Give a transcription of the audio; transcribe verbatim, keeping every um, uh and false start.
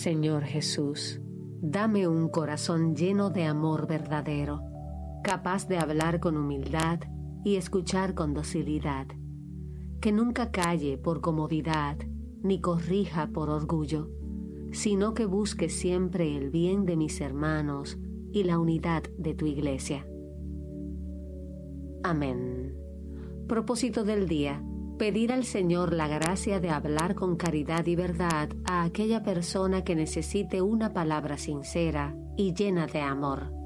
Señor Jesús, dame un corazón lleno de amor verdadero, capaz de hablar con humildad y escuchar con docilidad, que nunca calle por comodidad ni corrija por orgullo, sino que busque siempre el bien de mis hermanos y la unidad de tu Iglesia. Amén. Propósito del día: pedir al Señor la gracia de hablar con caridad y verdad a aquella persona que necesite una palabra sincera y llena de amor.